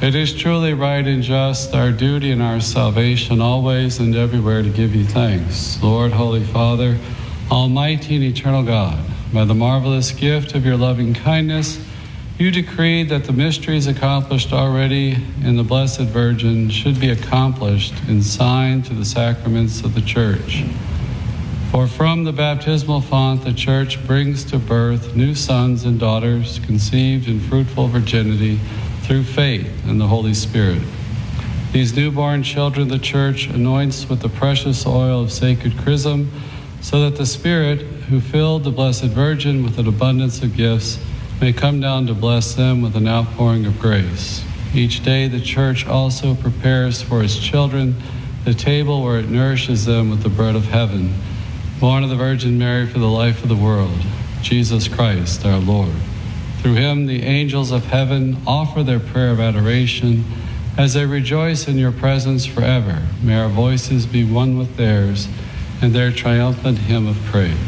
It is truly right and just, our duty and our salvation, always and everywhere to give you thanks. Lord, Holy Father, Almighty and eternal God, by the marvelous gift of your loving kindness, you decreed that the mysteries accomplished already in the Blessed Virgin should be accomplished in sign to the sacraments of the Church. For from the baptismal font the Church brings to birth new sons and daughters conceived in fruitful virginity through faith in the Holy Spirit. These newborn children the Church anoints with the precious oil of sacred chrism, so that the Spirit, who filled the Blessed Virgin with an abundance of gifts, may come down to bless them with an outpouring of grace. Each day the Church also prepares for its children the table where it nourishes them with the bread of heaven, born of the Virgin Mary for the life of the world, Jesus Christ our Lord. Through him the angels of heaven offer their prayer of adoration as they rejoice in your presence forever. May our voices be one with theirs and their triumphant hymn of praise.